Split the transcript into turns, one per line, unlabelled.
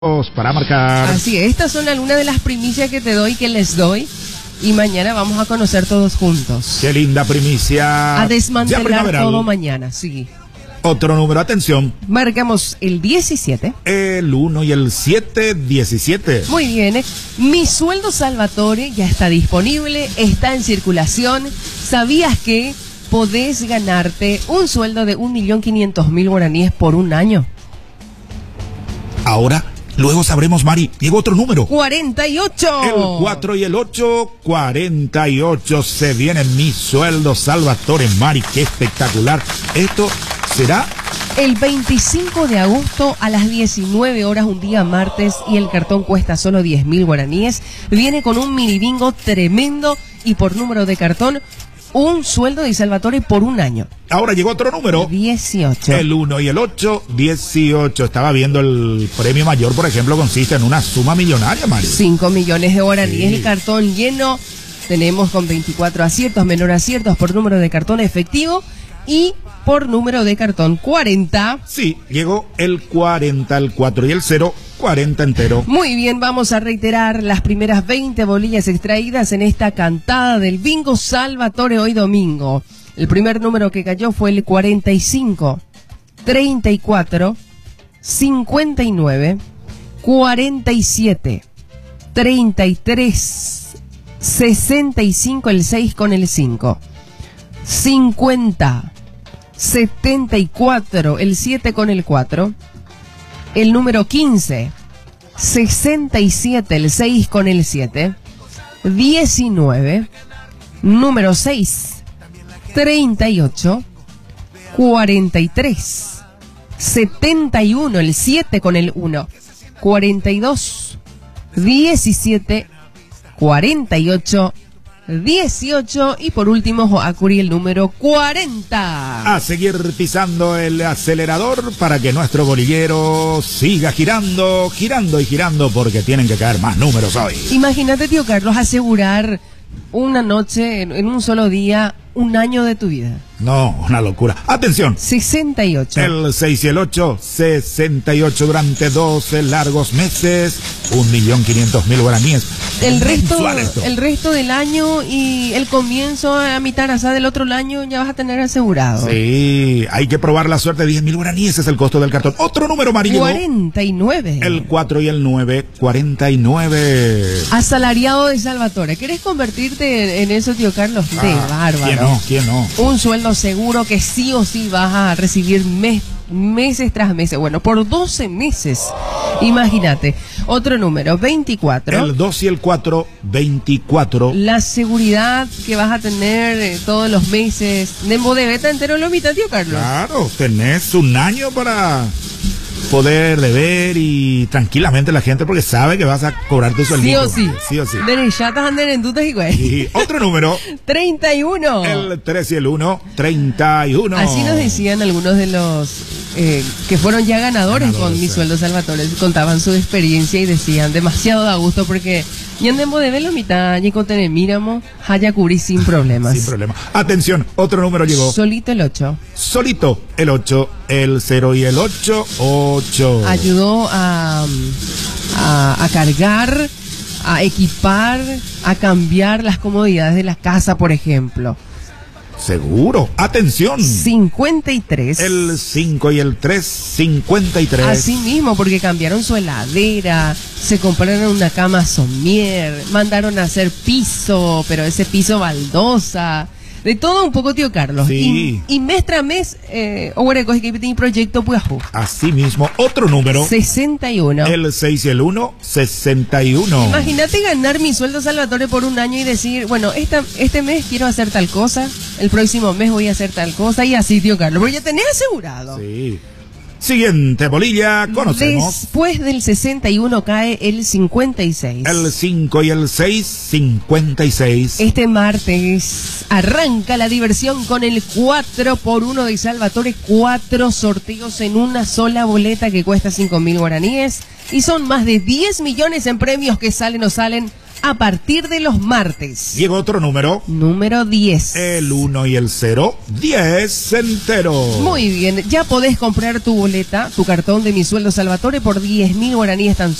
Para marcar.
Así es, estas son algunas de las primicias que te doy, que les doy. Y mañana vamos a conocer todos juntos.
Qué linda primicia.
A desmantelar todo mañana, sí.
Otro número, atención.
Marcamos el 17.
El 1 y el 7, 17.
Muy bien, Mi Sueldo Salvatore ya está disponible, está en circulación. ¿Sabías que podés ganarte un sueldo de 1.500.000 guaraníes por un año?
Ahora, luego sabremos, Mari. Llegó otro número.
48.
El 4 y el 8, 48. Se viene Mi Sueldo Salvatore, Mari. Qué espectacular. Esto será
el 25 de agosto a las 19 horas, un día martes, y el cartón cuesta solo 10.000 guaraníes. Viene con un mini bingo tremendo y por número de cartón, un sueldo de Salvatore por un año.
Ahora llegó otro número.
18.
El 1 y el 8, 18. Estaba viendo el premio mayor, por ejemplo, consiste en una suma millonaria, Mario.
5 millones de guaraníes.
Sí.
El cartón lleno. Tenemos con 24 aciertos, menor aciertos por número de cartón efectivo y por número de cartón 40.
Sí, llegó el 40, el 4 y el 0, 40 entero.
Muy bien, vamos a reiterar las primeras 20 bolillas extraídas en esta cantada del bingo Salvatore hoy domingo. El primer número que cayó fue el 45, 34, 59, 47, 33, 65, el 6 con el 5, 50, 74, el 7 con el 4, el número 15, 67, el 6 con el 7, 19, número 6, 38, 43, 71, el 7 con el 1, 42, 17, 48, 18 y por último Joacuri el número 40.
A seguir pisando el acelerador para que nuestro bolillero siga girando, girando y girando porque tienen que caer más números hoy.
Imagínate, tío Carlos, asegurar una noche, en un solo día, un año de tu vida.
No, una locura. Atención.
68.
El 6 y el 8, 68 durante 12 largos meses, 1.500.000 guaraníes.
El resto del año y el comienzo a mitad del otro año ya vas a tener asegurado.
Sí, hay que probar la suerte. 10.000 guaraníes es el costo del cartón. Otro número, María.
49.
El 4 y el 9, 49.
Asalariado de Salvatore. ¿Querés convertirte en eso, tío Carlos? De bárbaro.
¿Quién no?
Un sueldo seguro que sí o sí vas a recibir meses tras meses. Bueno, por 12 meses. Imagínate. Otro número, 24.
El 2 y el 4, 24.
La seguridad que vas a tener todos los meses. Nembo de beta entero lo mitad, tío Carlos.
Claro, tenés un año para poder deber y tranquilamente la gente porque sabe que vas a cobrar tu sueldo.
Sí o sí.
Sí o sí.
Derechatas anden en dudas y güey.
Y otro número.
31.
El 3 y el 1, 31.
Así nos decían algunos de los que fueron ya ganadores con Mi Sueldo Salvatore. Contaban su experiencia y decían demasiado da gusto porque Ñandembo de velo mitad y con míramo haya cubrí sin problemas.
Sin problema. Atención, otro número llegó.
Solito el 8.
Solito el 8, el 0 y el 8, 8.
Ayudó a cargar, a equipar, a cambiar las comodidades de la casa, por ejemplo.
Seguro. Atención.
53.
El 5 y el 3, 53.
Así mismo, porque cambiaron su heladera, se compraron una cama somier, mandaron a hacer piso, pero ese piso baldosa. De todo un poco, tío Carlos.
Sí.
Y mes tras mes, Oguareco es que tiene proyecto Puajú.
Así mismo, otro número.
61.
El 6 y el 1, 61.
Imagínate ganar Mi Sueldo Salvatore por un año y decir, bueno, este mes quiero hacer tal cosa, el próximo mes voy a hacer tal cosa y así, tío Carlos. Pero ya tenés asegurado.
Sí. Siguiente bolilla, conocemos.
Después del 61 cae el 56.
El 5 y el 6, 56.
Este martes arranca la diversión con el 4x1 de Salvatore. 4 sorteos en una sola boleta que cuesta 5.000 guaraníes. Y son más de 10 millones en premios que salen o salen a partir de los martes.
Llegó otro número.
Número 10.
El 1 y el 0, 10 enteros.
Muy bien, ya podés comprar tu boleta, tu cartón de Mi Sueldo Salvatore por 10.000 guaraníes tan